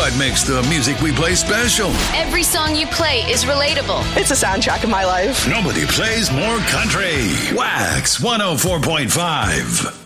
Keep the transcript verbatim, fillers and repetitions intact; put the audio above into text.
what makes the music we play special. Every song you play is relatable. It's a soundtrack of my life. Nobody plays more country. Wax one oh four point five.